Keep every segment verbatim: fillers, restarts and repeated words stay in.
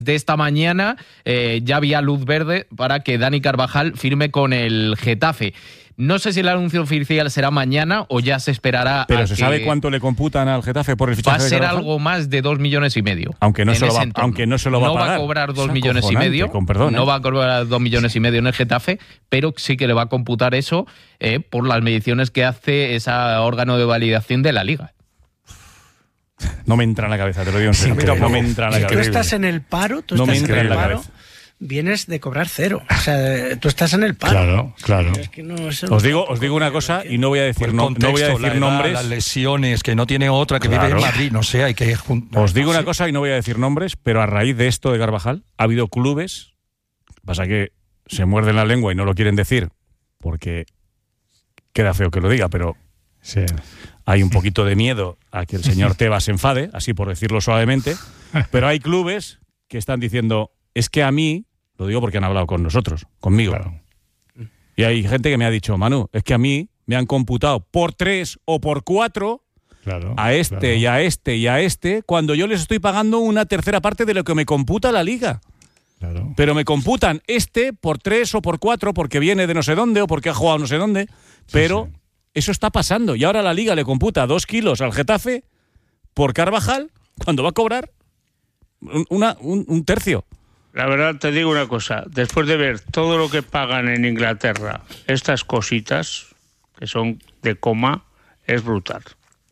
de esta mañana eh, ya había luz verde para que Dani Carvajal firme con el Getafe. No sé si el anuncio oficial será mañana o ya se esperará. Pero a se que sabe cuánto le computan al Getafe por el fichaje va a de ser Carvajal. algo más de dos millones y medio. Aunque no, se lo, va, entorno. aunque no se lo va no a pagar. No va a cobrar dos Es millones y medio. Con perdón, ¿eh? No va a cobrar dos millones y medio en el Getafe, pero sí que le va a computar eso eh, por las mediciones que hace ese órgano de validación de la Liga. No me entra en la cabeza, te lo digo en serio. No me entra en la Si cabeza. tú estás en el paro, tú No me estás entra en en el la paro, cabeza. vienes de cobrar cero. O sea, tú estás en el paro. Claro, claro. Es que no, eso no Os digo, os digo una cosa y no voy a decir, El no, contexto, no voy a decir la edad, nombres. las lesiones, que no tiene otra, que Claro. vive en Madrid, no sé, hay que juntar. Os digo una cosa y no voy a decir nombres, pero a raíz de esto de Carvajal ha habido clubes, pasa que se muerden la lengua y no lo quieren decir porque queda feo que lo diga, pero Sí. hay un poquito de miedo a que el señor Tebas se enfade, así por decirlo suavemente, pero hay clubes que están diciendo, es que a mí, lo digo porque han hablado con nosotros, conmigo, Claro. y hay gente que me ha dicho, Manu, es que a mí me han computado por tres o por cuatro Claro, a este claro. y a este y a este, cuando yo les estoy pagando una tercera parte de lo que me computa la Liga. Claro. Pero me computan este por tres o por cuatro porque viene de no sé dónde o porque ha jugado no sé dónde. Pero sí. eso está pasando. Y ahora la Liga le computa dos kilos al Getafe por Carvajal cuando va a cobrar un, una, un, un tercio. La verdad te digo una cosa, después de ver todo lo que pagan en Inglaterra, estas cositas, que son de coma, es brutal.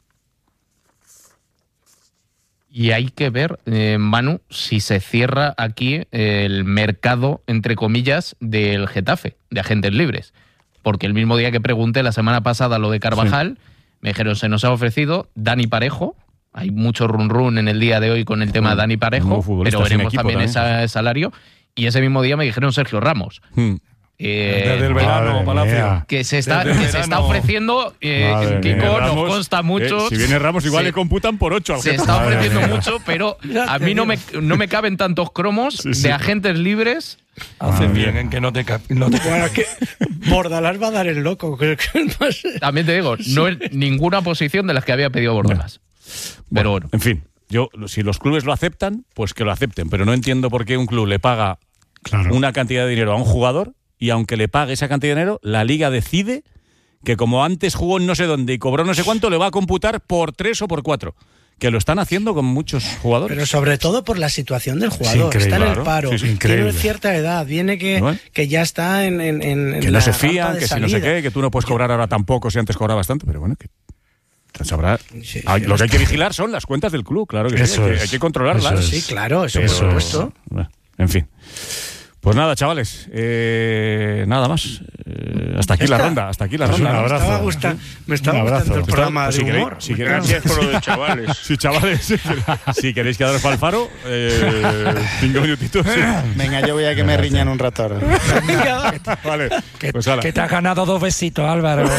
Y hay que ver, eh, Manu, si se cierra aquí el mercado, entre comillas, del Getafe, de agentes libres. Porque el mismo día que pregunté la semana pasada lo de Carvajal, sí. me dijeron, se nos ha ofrecido Dani Parejo. Hay mucho run run en el día de hoy con el tema de Dani Parejo, pero veremos también ese salario. Y ese mismo día me dijeron Sergio Ramos. Hmm. Eh, Desde el verano, Palacio. Que se está, que se está ofreciendo, eh, Kiko, nos consta mucho. Eh, si viene Ramos, igual se, le computan por ocho al Se Getafe. está ofreciendo mucho, pero a mí no me, no me caben tantos cromos sí, sí. de agentes libres. Hacen bien en que no te... No te... Bueno, que Bordalás va a dar el loco. Creo que no sé. También te digo, no es ninguna posición de las que había pedido Bordalás. No. Pero bueno, bueno. En fin, yo si los clubes lo aceptan, pues que lo acepten. Pero no entiendo por qué un club le paga claro. una cantidad de dinero a un jugador y aunque le pague esa cantidad de dinero, la Liga decide que como antes jugó en no sé dónde y cobró no sé cuánto, le va a computar por tres o por cuatro. Que lo están haciendo con muchos jugadores. Pero sobre todo por la situación del jugador. Sí, está en el paro, sí, tiene cierta edad, viene que, ¿no? que ya está en, en, en que en no la se fían, que salida. si no sé qué, que tú no puedes cobrar ahora tampoco si antes cobrabas tanto, pero bueno, que sabrá. Sí, sí, hay, lo que hay que vigilar son las cuentas del club, claro que sí, hay, que, hay que controlarlas. Sí, claro, eso, eso por supuesto. Bueno, en fin. Pues nada, chavales, eh, nada más. Eh, hasta aquí Esta, la ronda, hasta aquí la pues ronda. Un ¿no? abrazo. Me estaba gustando, me estaba gustando el programa de si queréis, humor. Si queréis, Gracias por lo de chavales. Sí, chavales, si queréis, si queréis quedaros para el faro, eh, cinco minutitos. Sí. Venga, yo voy a que me riñan un rato ahora. Vale, que, pues que te has ganado dos besitos, Álvaro.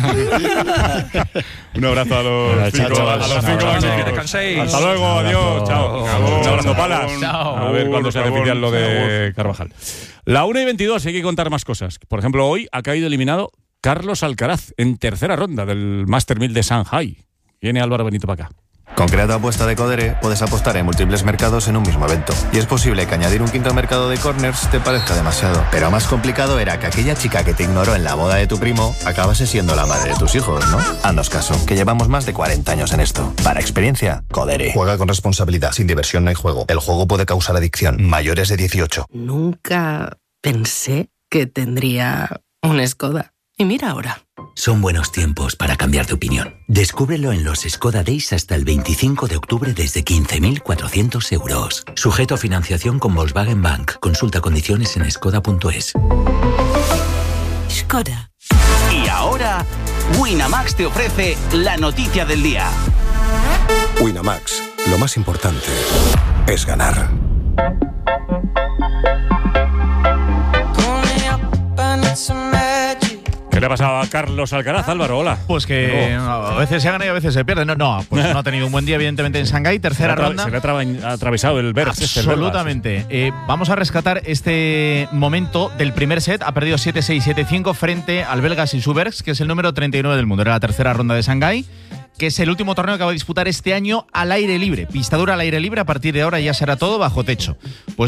Un abrazo a los Hola, cinco, chao, a los chao, cinco chao, amigos. que descanséis. Hasta luego, adiós, chao. Un abrazo, Palas. Chao. A ver cuándo se hace oficial lo de Carvajal. La una y veintidós, hay que contar más cosas. Por ejemplo, hoy ha caído eliminado Carlos Alcaraz en tercera ronda del Master mil de Shanghai. Viene Álvaro Benito para acá. Con Creato Apuesta de Codere puedes apostar en múltiples mercados en un mismo evento. Y es posible que añadir un quinto mercado de corners te parezca demasiado. Pero más complicado era que aquella chica que te ignoró en la boda de tu primo acabase siendo la madre de tus hijos, ¿no? Haznos caso, que llevamos más de cuarenta años en esto. Para experiencia, Codere. Juega con responsabilidad. Sin diversión no hay juego. El juego puede causar adicción. Mayores de dieciocho. Nunca pensé que tendría un Skoda. Y mira ahora. Son buenos tiempos para cambiar de opinión. Descúbrelo en los Skoda Days hasta el veinticinco de octubre desde quince mil cuatrocientos euros. Sujeto a financiación con Volkswagen Bank. Consulta condiciones en skoda punto es. Skoda. Y ahora, Winamax te ofrece la noticia del día. Winamax, lo más importante es ganar. ¿Qué le ha pasado a Carlos Alcaraz, Álvaro? Hola. Pues que no. a veces se gana y a veces se pierde. No, no, pues no ha tenido un buen día, evidentemente, en Shanghái. Tercera se ronda. Se le ha tra- atravesado el Bergs. Absolutamente. Eh, vamos a rescatar este momento del primer set. Ha perdido siete seis, siete cinco frente al belga Sisubergs, que es el número treinta y nueve del mundo. Era la tercera ronda de Shanghái, que es el último torneo que va a disputar este año al aire libre. Pista dura al aire libre. A partir de ahora ya será todo bajo techo. Pues